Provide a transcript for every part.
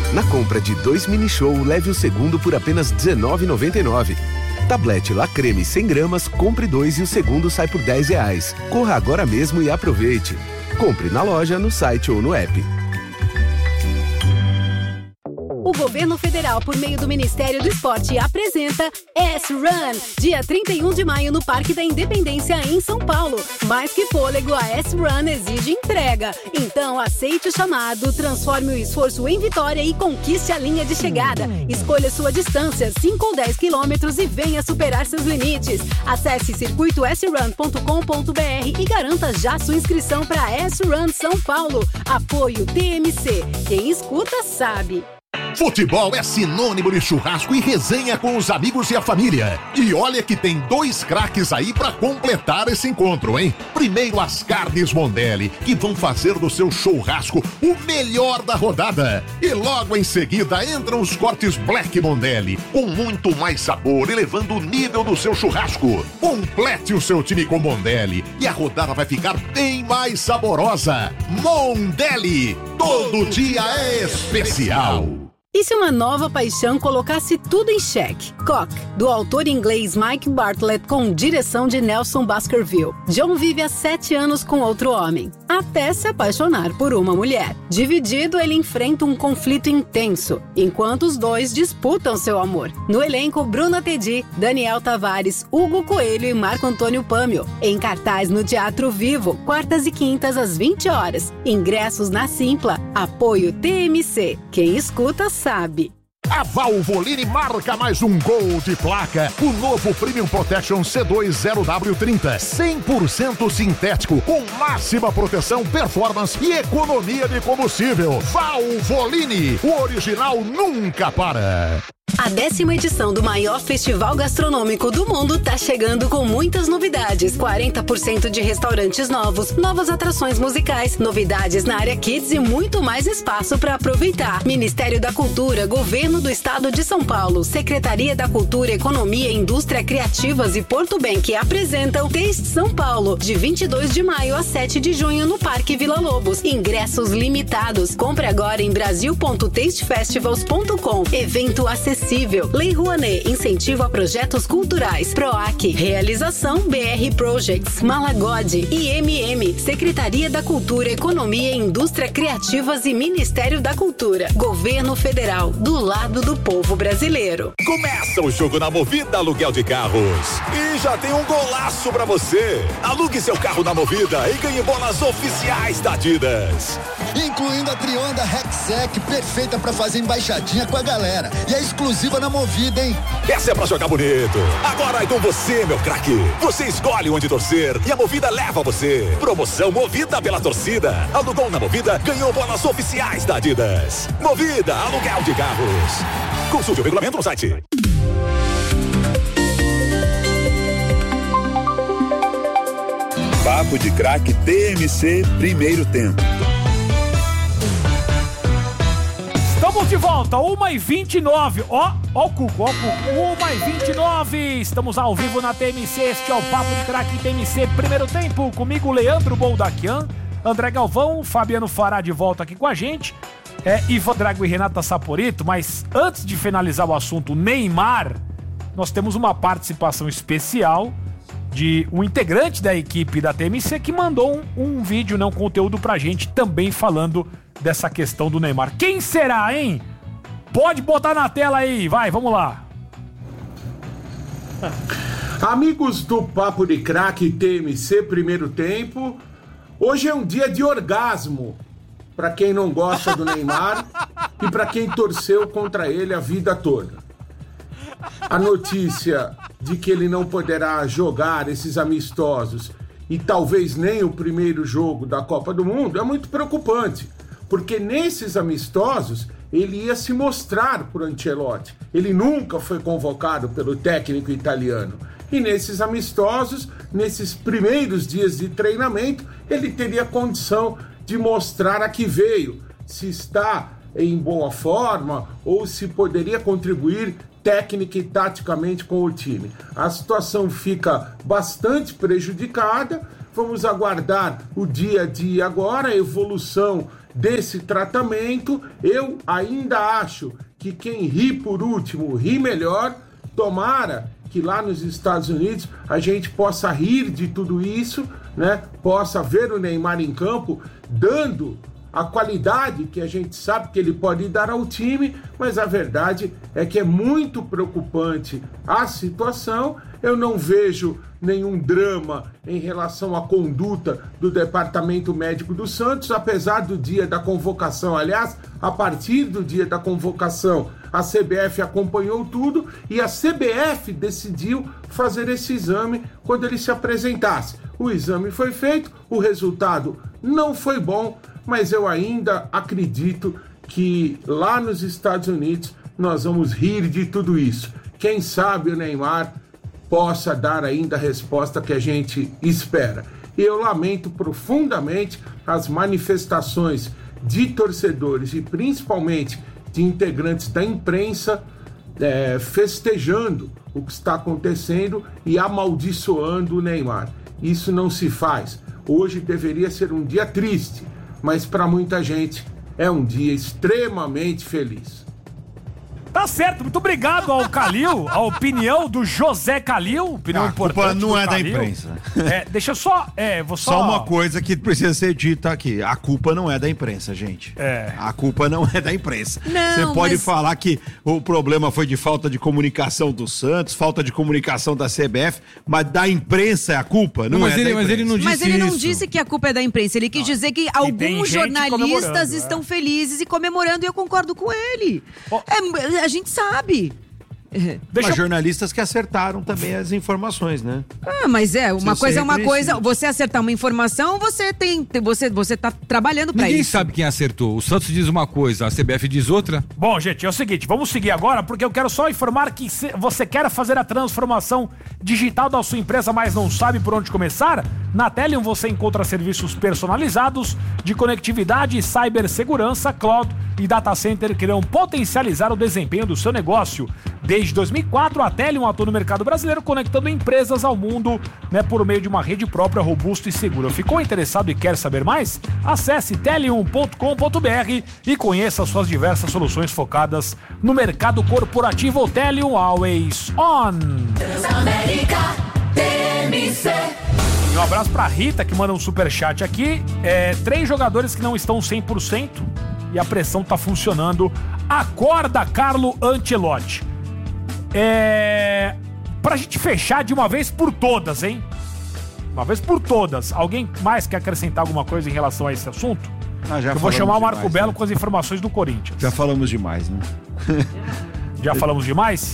Na compra de 2 mini show, leve o segundo por apenas R$19,99. Tablete La Creme 100 gramas, compre 2 e o segundo sai por R$10. Corra agora mesmo e aproveite. Compre na loja, no site ou no app. O governo federal, por meio do Ministério do Esporte, apresenta S-Run, dia 31 de maio no Parque da Independência, em São Paulo. Mais que fôlego, a S-Run exige entrega. Então, aceite o chamado, transforme o esforço em vitória e conquiste a linha de chegada. Escolha sua distância, 5 ou 10 quilômetros, e venha superar seus limites. Acesse circuitosrun.com.br e garanta já sua inscrição para a S-Run São Paulo. Apoio TMC. Quem escuta sabe. Futebol é sinônimo de churrasco e resenha com os amigos e a família. E olha que tem 2 craques aí pra completar esse encontro, hein? Primeiro, as carnes Mondelli, que vão fazer do seu churrasco o melhor da rodada. E logo em seguida entram os cortes Black Mondelli, com muito mais sabor, elevando o nível do seu churrasco. Complete o seu time com Mondelli e a rodada vai ficar bem mais saborosa. Mondelli, todo dia é especial. E se uma nova paixão colocasse tudo em xeque? Cock, do autor inglês Mike Bartlett, com direção de Nelson Baskerville. John vive há 7 anos com outro homem, até se apaixonar por uma mulher. Dividido, ele enfrenta um conflito intenso, enquanto os dois disputam seu amor. No elenco, Bruna Tedi, Daniel Tavares, Hugo Coelho e Marco Antônio Pâmio. Em cartaz no Teatro Vivo, quartas e quintas às 20 horas. Ingressos na Simpla. Apoio TMC. Quem escuta sabe. A Valvoline marca mais um gol de placa. O novo Premium Protection C2-0W30. 100% sintético, com máxima proteção, performance e economia de combustível. Valvoline, o original nunca para. A 10ª edição do maior festival gastronômico do mundo tá chegando com muitas novidades. 40% de restaurantes novos, novas atrações musicais, novidades na área Kids e muito mais espaço para aproveitar. Ministério da Cultura, Governo do Estado de São Paulo, Secretaria da Cultura, Economia, Indústria Criativas e Porto Bank apresentam Taste São Paulo, de 22 de maio a 7 de junho no Parque Vila Lobos. Ingressos limitados. Compre agora em brasil.tastefestivals.com. Evento acessível. Lei Rouanet, incentivo a projetos culturais. PROAC, realização BR Projects, Malagode, IMM, Secretaria da Cultura, Economia, Indústria Criativas e Ministério da Cultura. Governo Federal, do lado do povo brasileiro. Começa o jogo na Movida Aluguel de Carros. E já tem um golaço pra você. Alugue seu carro na Movida e ganhe bolas oficiais da Adidas. Incluindo a Trionda Rexec, perfeita pra fazer embaixadinha com a galera. E é exclusiva na Movida, hein? Essa é pra jogar bonito. Agora é com você, meu craque. Você escolhe onde torcer e a Movida leva você. Promoção Movida pela torcida. Alugou na Movida, ganhou bolas oficiais da Adidas. Movida, aluguel de carros. Consulte o regulamento no site. Papo de Craque TMC, primeiro tempo. Estamos de volta, 1h29. Ó o Cuco. 1h29. Estamos ao vivo na TMC. Este é o Papo de Craque TMC, primeiro tempo. Comigo, Leandro Boldaquian, André Galvão, Fabiano Fará de volta aqui com a gente. Ivan Drago e Renata Saporito. Mas antes de finalizar o assunto Neymar, nós temos uma participação especial de um integrante da equipe da TMC que mandou um vídeo, um conteúdo pra gente, também falando dessa questão do Neymar. Quem será, hein? Pode botar na tela aí, vai, vamos lá. Amigos do Papo de Craque TMC, primeiro tempo. Hoje é um dia de orgasmo pra quem não gosta do Neymar e pra quem torceu contra ele a vida toda. A notícia de que ele não poderá jogar esses amistosos e talvez nem o primeiro jogo da Copa do Mundo é muito preocupante, porque nesses amistosos ele ia se mostrar por Ancelotti. Ele nunca foi convocado pelo técnico italiano. E nesses amistosos, nesses primeiros dias de treinamento, ele teria condição de mostrar a que veio, se está em boa forma ou se poderia contribuir técnica e taticamente com o time. A situação fica bastante prejudicada. Vamos aguardar o dia a dia agora, a evolução desse tratamento. Eu ainda acho que quem ri por último ri melhor. Tomara que lá nos Estados Unidos a gente possa rir de tudo isso, né? Possa ver o Neymar em campo dando a qualidade que a gente sabe que ele pode dar ao time, mas a verdade é que é muito preocupante a situação. Eu não vejo nenhum drama em relação à conduta do Departamento Médico do Santos, apesar do dia da convocação. Aliás, a partir do dia da convocação, a CBF acompanhou tudo e a CBF decidiu fazer esse exame quando ele se apresentasse. O exame foi feito, o resultado não foi bom, mas eu ainda acredito que lá nos Estados Unidos nós vamos rir de tudo isso. Quem sabe o Neymar possa dar ainda a resposta que a gente espera. E eu lamento profundamente as manifestações de torcedores e principalmente de integrantes da imprensa festejando o que está acontecendo e amaldiçoando o Neymar. Isso não se faz. Hoje deveria ser um dia triste, mas para muita gente é um dia extremamente feliz. Tá certo, muito obrigado ao Calil, a opinião do José Calil, opinião importante. A culpa não é da Calil. imprensa. Deixa eu só, Só uma coisa que precisa ser dita aqui, a culpa não é da imprensa, gente. A culpa não é da imprensa. Você pode falar que o problema foi de falta de comunicação do Santos, falta de comunicação da CBF, mas da imprensa é a culpa, não é da imprensa. Mas ele não disse que a culpa é da imprensa, ele quis dizer que alguns jornalistas estão felizes e comemorando, e eu concordo com ele. A gente sabe. Mas jornalistas que acertaram também as informações, né? Mas uma coisa é uma coisa. Você acertar uma informação, você tá trabalhando pra isso. Ninguém sabe quem acertou. O Santos diz uma coisa, a CBF diz outra. Bom, gente, é o seguinte, vamos seguir agora, porque eu quero só informar que se você quer fazer a transformação digital da sua empresa, mas não sabe por onde começar, na Telium você encontra serviços personalizados de conectividade, cibersegurança, cloud e data center que irão potencializar o desempenho do seu negócio. Desde 2004, a Telium atua no mercado brasileiro, conectando empresas ao mundo, por meio de uma rede própria, robusta e segura. Ficou interessado e quer saber mais? Acesse telium.com.br e conheça suas diversas soluções focadas no mercado corporativo. Telium Always On. E um abraço pra Rita, que manda um superchat aqui. 3 jogadores que não estão 100% e a pressão tá funcionando. Acorda, Carlo Ancelotti. Pra gente fechar de uma vez por todas, hein? Uma vez por todas. Alguém mais quer acrescentar alguma coisa em relação a esse assunto? Eu vou chamar o Marco Belo com as informações do Corinthians. Já falamos demais, né? Já falamos demais?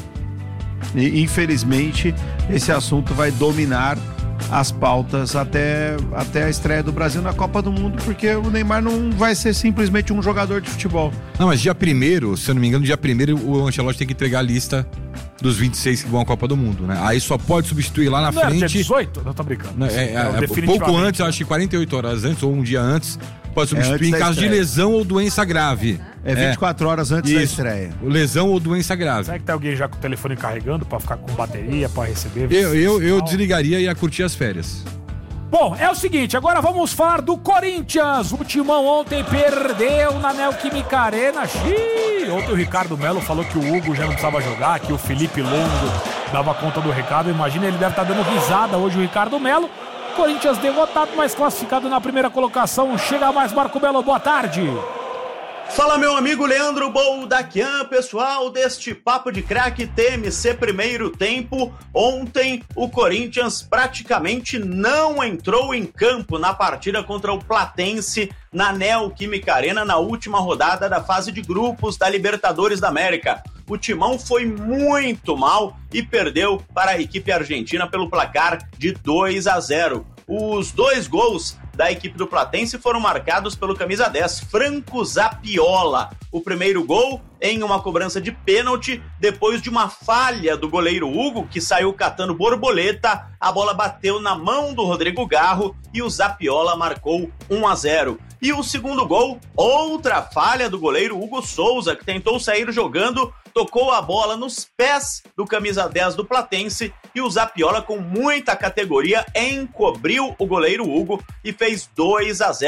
E, infelizmente, esse assunto vai dominar as pautas até a estreia do Brasil na Copa do Mundo, porque o Neymar não vai ser simplesmente um jogador de futebol. Não, mas dia 1º, se eu não me engano, dia 1º o Ancelotti tem que entregar a lista dos 26 que vão à Copa do Mundo, né? Aí só pode substituir lá na frente. Dia 18? Não, tô brincando. Pouco antes, acho que 48 horas antes ou um dia antes, pode substituir em caso de lesão ou doença grave. 24 horas antes da estreia. Lesão ou doença grave. Será que tem alguém já com o telefone carregando pra ficar com bateria, pra receber? Eu desligaria e ia curtir as férias. Bom, é o seguinte, agora vamos falar do Corinthians. O Timão ontem perdeu na Neoquímica Arena. Ontem o Ricardo Melo falou que o Hugo já não precisava jogar, que o Felipe Longo dava conta do recado. Imagina, ele deve estar dando risada hoje, o Ricardo Melo. Corinthians derrotado, mas classificado na primeira colocação. Chega mais, Marco Belo, boa tarde. Fala, meu amigo Leandro Boldaquian, pessoal deste Papo de Craque TMC Primeiro Tempo. Ontem o Corinthians praticamente não entrou em campo na partida contra o Platense na Neoquímica Arena na última rodada da fase de grupos da Libertadores da América. O Timão foi muito mal e perdeu para a equipe argentina pelo placar de 2-0. Os 2 gols da equipe do Platense foram marcados pelo camisa 10, Franco Zapiola. O primeiro gol em uma cobrança de pênalti, depois de uma falha do goleiro Hugo, que saiu catando borboleta, a bola bateu na mão do Rodrigo Garro e o Zapiola marcou 1-0. E o segundo gol, outra falha do goleiro Hugo Souza, que tentou sair jogando, tocou a bola nos pés do camisa 10 do Platense e o Zapiola, com muita categoria, encobriu o goleiro Hugo e fez 2-0,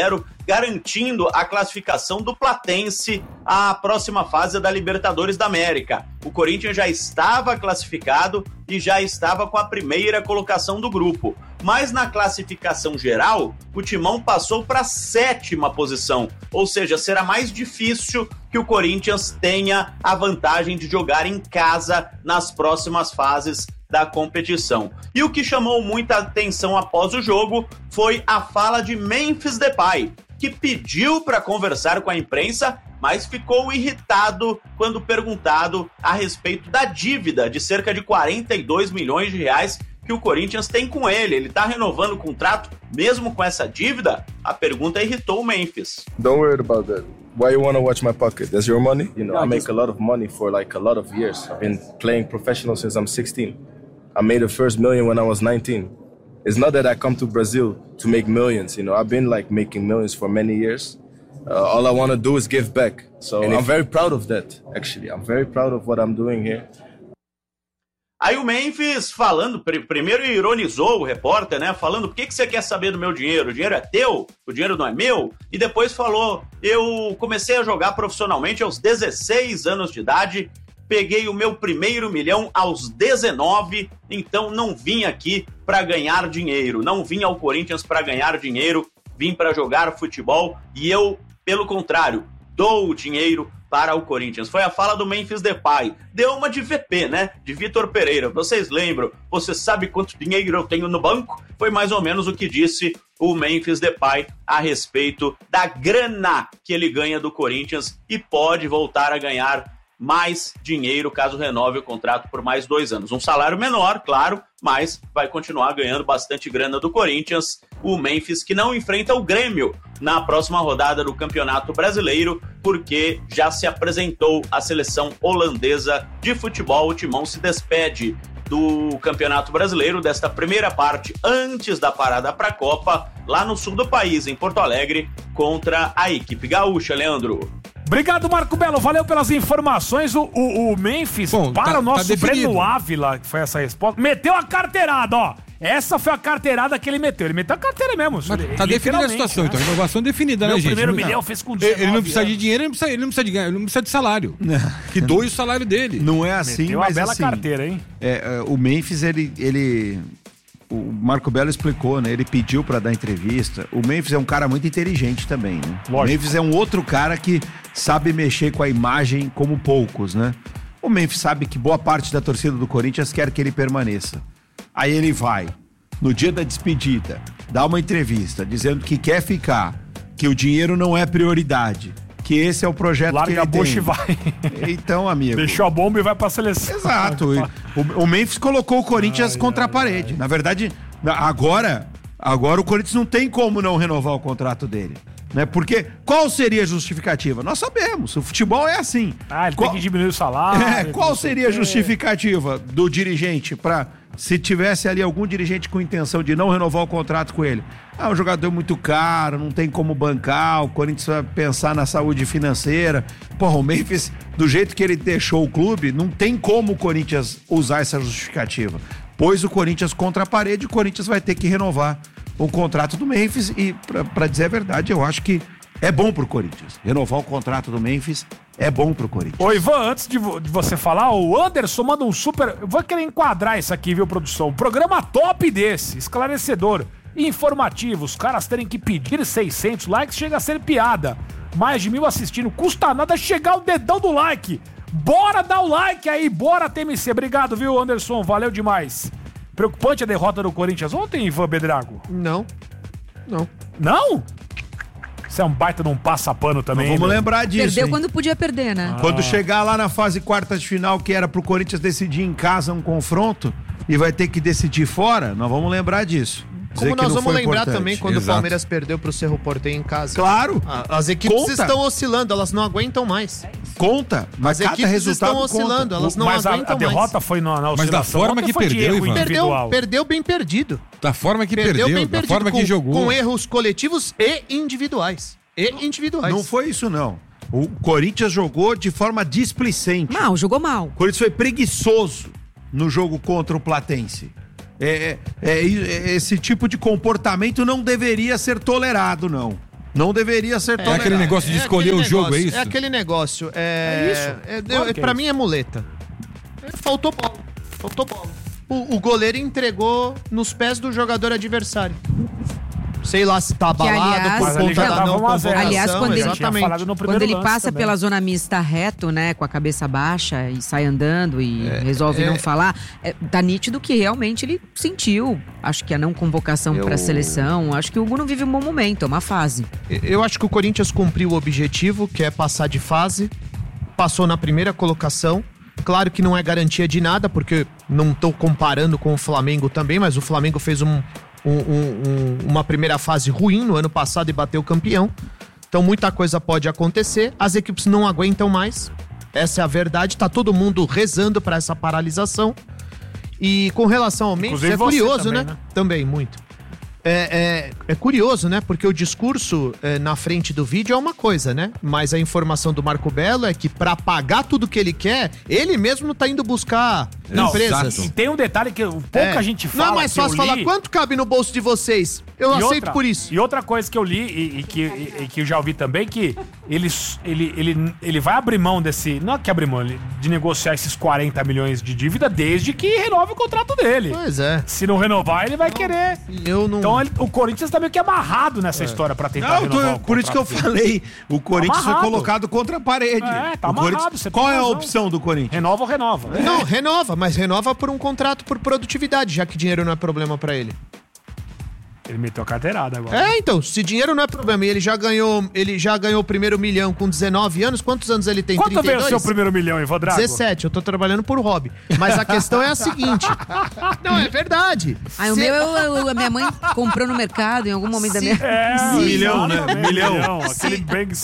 garantindo a classificação do Platense à próxima fase da Libertadores da América. O Corinthians já estava classificado e já estava com a primeira colocação do grupo. Mas na classificação geral, o Timão passou para a 7ª posição, ou seja, será mais difícil que o Corinthians tenha a vantagem de jogar em casa nas próximas fases da competição. E o que chamou muita atenção após o jogo foi a fala de Memphis Depay, que pediu para conversar com a imprensa, mas ficou irritado quando perguntado a respeito da dívida de cerca de 42 milhões de reais que o Corinthians tem com ele. Ele está renovando o contrato mesmo com essa dívida? A pergunta irritou o Memphis. Don't worry about that. Why you want to watch my pocket? That's your money? You know, I make a lot of money for like a lot of years. I've been playing professional since I'm 16. I made the first million when I was 19. It's not that I come to Brazil to make millions, you know. I've been like making millions for many years. All I want to do is give back. So I'm very proud of that, actually. I'm very proud of what I'm doing here. Aí o Memphis falando, primeiro ironizou o repórter, né? Falando, por que você quer saber do meu dinheiro? O dinheiro é teu? O dinheiro não é meu? E depois falou, eu comecei a jogar profissionalmente aos 16 anos de idade, peguei o meu primeiro milhão aos 19, então não vim aqui para ganhar dinheiro, não vim ao Corinthians para ganhar dinheiro, vim para jogar futebol e eu, pelo contrário, dou o dinheiro para o Corinthians. Foi a fala do Memphis Depay. Deu uma de VP, né? De Vitor Pereira. Vocês lembram? Você sabe quanto dinheiro eu tenho no banco? Foi mais ou menos o que disse o Memphis Depay a respeito da grana que ele ganha do Corinthians e pode voltar a ganhar mais dinheiro caso renove o contrato por mais 2 anos. Um salário menor, claro, mas vai continuar ganhando bastante grana do Corinthians. O Memphis, que não enfrenta o Grêmio na próxima rodada do Campeonato Brasileiro, porque já se apresentou a seleção holandesa de futebol. O Timão se despede do Campeonato Brasileiro, desta primeira parte, antes da parada para a Copa, lá no sul do país, em Porto Alegre, contra a equipe gaúcha. Leandro. Obrigado, Marco Belo. Valeu pelas informações. O Memphis, para o nosso Breno Ávila, que foi essa resposta, meteu a carteirada, ó. Essa foi a carteirada que ele meteu. Ele meteu a carteira mesmo. Tá definida a situação, então. Inovação definida, né, gente? O primeiro milhão fez com 19 Ele não precisa de dinheiro, ele não precisa de ganhar, ele não precisa de salário. Que doe o salário dele. Não é assim, meteu mas uma bela assim, carteira, hein? O Memphis, o Marco Belo explicou, né? Ele pediu pra dar entrevista. O Memphis é um cara muito inteligente também, né? Lógico. O Memphis é um outro cara que sabe mexer com a imagem como poucos, né? O Memphis sabe que boa parte da torcida do Corinthians quer que ele permaneça. Aí ele vai, no dia da despedida, dá uma entrevista dizendo que quer ficar, que o dinheiro não é prioridade, que esse é o projeto que ele tem. Larga a bucha e vai. Então, amigo... Deixou a bomba e vai pra seleção. Exato. O Memphis colocou o Corinthians contra a parede. Na verdade, agora o Corinthians não tem como não renovar o contrato dele. Né? Porque qual seria a justificativa? Nós sabemos, o futebol é assim. Ele tem que diminuir o salário. Qual seria a justificativa do dirigente para, se tivesse ali algum dirigente com intenção de não renovar o contrato com ele? O jogador é muito caro, não tem como bancar, o Corinthians vai pensar na saúde financeira. Porra, o Memphis, do jeito que ele deixou o clube, não tem como o Corinthians usar essa justificativa. Pôs o Corinthians contra a parede, o Corinthians vai ter que renovar o contrato do Memphis e, pra dizer a verdade, eu acho que é bom pro Corinthians. Renovar o contrato do Memphis é bom pro Corinthians. Ô, Ivan, antes de você falar, o Anderson manda um super... Eu vou querer enquadrar isso aqui, viu, produção? Um programa top desse, esclarecedor, informativo. Os caras terem que pedir 600 likes chega a ser piada. Mais de 1.000 assistindo, custa nada chegar o dedão do like. Bora dar o like aí, bora TMC. Obrigado, viu, Anderson? Valeu demais. Preocupante a derrota do Corinthians ontem, Ivan Bedrago? Não. Não? Você é um baita de um passapano também. Vamos lembrar disso. Perdeu quando podia perder, né? Quando chegar lá na fase quartas de final, que era pro Corinthians decidir em casa um confronto e vai ter que decidir fora, nós vamos lembrar disso. Como nós vamos lembrar também quando o Palmeiras perdeu pro Cerro Porteño em casa. Claro. As equipes estão oscilando, elas não aguentam mais. Conta. Mas as equipes estão oscilando, elas não aguentam mais. A derrota foi na oscilação. Mas da forma que perdeu, Ivan. Perdeu bem perdido. Da forma que perdeu, da forma que jogou. Com erros coletivos e individuais. Não foi isso, não. O Corinthians jogou de forma displicente. Jogou mal. O Corinthians foi preguiçoso no jogo contra o Platense. Esse tipo de comportamento não deveria ser tolerado, não. Não deveria ser tolerado. É aquele negócio de escolher o jogo, é isso? É aquele negócio. Isso? Pra mim é muleta. Faltou bola. O goleiro entregou nos pés do jogador adversário. Sei lá se tá abalado por conta da não convocação. Aliás, quando ele passa também pela zona mista reto, né, com a cabeça baixa e sai andando e resolve não falar, tá nítido que realmente ele sentiu, acho que a não convocação pra seleção. Acho que o Hugo não vive um bom momento, é uma fase. Eu acho que o Corinthians cumpriu o objetivo, que é passar de fase, passou na primeira colocação. Claro que não é garantia de nada, porque não tô comparando com o Flamengo também, mas o Flamengo fez uma primeira fase ruim no ano passado e bateu campeão. Então muita coisa pode acontecer. As equipes não aguentam mais. Essa é a verdade. Tá todo mundo rezando para essa paralisação. E com relação ao Memphis, é curioso, também, né? Também, muito. É curioso, né? Porque o discurso na frente do vídeo é uma coisa, né? Mas a informação do Marco Belo é que pra pagar tudo que ele quer, ele mesmo tá indo buscar empresas. E tem um detalhe que pouca gente fala. Não é mais fácil falar quanto cabe no bolso de vocês. Eu aceito por isso. E outra coisa que eu li e que eu já ouvi também, que ele vai abrir mão desse... Não é que abrir mão, de negociar esses 40 milhões de dívida desde que renove o contrato dele. Pois é. Se não renovar, ele vai querer. Então o Corinthians tá meio que amarrado nessa história pra tentar renovar. Por isso que eu falei. O Corinthians foi colocado contra a parede. Tá amarrado. Qual é a opção do Corinthians? Renova ou renova? Não, renova, mas renova por um contrato por produtividade, já que dinheiro não é problema pra ele. Ele meteu a carteirada agora. Então, se dinheiro não é problema e ele já ganhou o primeiro milhão com 19 anos, quantos anos ele tem? Quanto 32? veio o seu primeiro milhão, Ivan Drago? 17, eu tô trabalhando por hobby. Mas a questão é a seguinte. Não, é verdade. O meu, a minha mãe comprou no mercado em algum momento da minha... milhão, né? Milhão. Aquele bang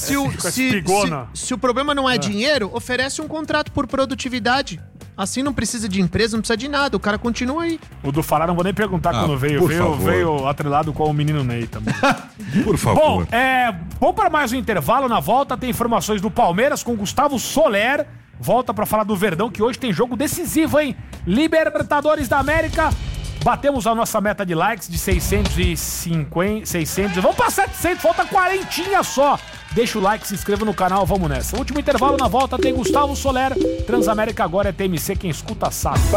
se o problema não é dinheiro, oferece um contrato por produtividade. Assim não precisa de empresa, não precisa de nada. O cara continua aí. O do Fará não vou nem perguntar quando veio. Veio atrelado com o menino Ney também. Por favor. Bom, vamos para mais um intervalo. Na volta tem informações do Palmeiras com Gustavo Soler. Volta para falar do Verdão, que hoje tem jogo decisivo, hein? Libertadores da América. Batemos a nossa meta de likes de 650, 600. Vamos para 700, falta 40 só. Deixa o like, se inscreva no canal, vamos nessa. Último intervalo, na volta tem Gustavo Soler. Transamérica agora é TMC, quem escuta sabe.